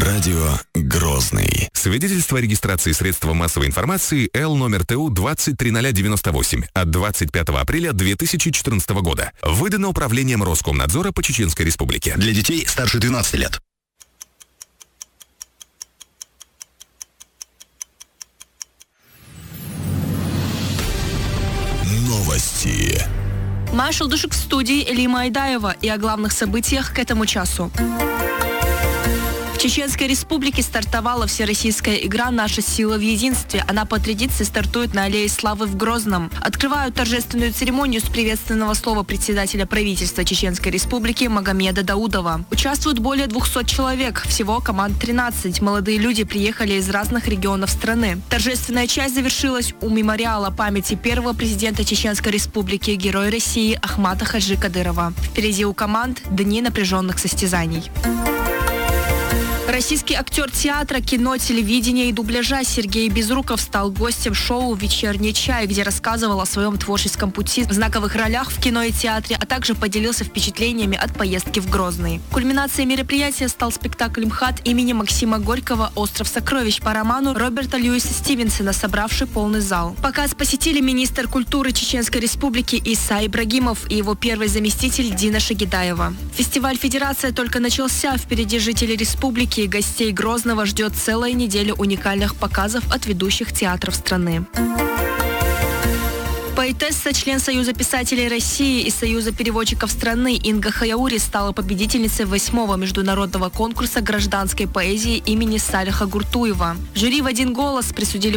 Радио Грозный. Свидетельство о регистрации средства массовой информации Л номер ТУ 203098 от 25 апреля 2014 года. Выдано Управлением Роскомнадзора по Чеченской Республике. Для детей старше 12 лет. Новости. Маршал Душек в студии Элима Айдаева и о главных событиях к этому часу. В Чеченской Республике стартовала всероссийская игра «Наша сила в единстве». Она по традиции стартует на Аллее Славы в Грозном. Открывают торжественную церемонию с приветственного слова председателя правительства Чеченской Республики Магомеда Даудова. Участвуют более 200 человек. Всего команд 13. Молодые люди приехали из разных регионов страны. Торжественная часть завершилась у мемориала памяти первого президента Чеченской Республики, героя России Ахмата Хаджи Кадырова. Впереди у команд дни напряженных состязаний. Российский актер театра, кино, телевидения и дубляжа Сергей Безруков стал гостем шоу «Вечерний чай», где рассказывал о своем творческом пути в знаковых ролях в кино и театре, а также поделился впечатлениями от поездки в Грозный. Кульминацией мероприятия стал спектакль МХАТ имени Максима Горького «Остров сокровищ» по роману Роберта Льюиса Стивенсона, собравший полный зал. Показ посетили министр культуры Чеченской Республики Иса Ибрагимов и его первый заместитель Дина Шагидаева. Фестиваль «Федерация» только начался. Впереди жители республики и гостей Грозного ждет целая неделя уникальных показов от ведущих театров страны. Поэтесса, член Союза писателей России и Союза переводчиков страны Инга Хаяури стала победительницей 8-го международного конкурса гражданской поэзии имени Салиха Гуртуева. Жюри в один голос присудили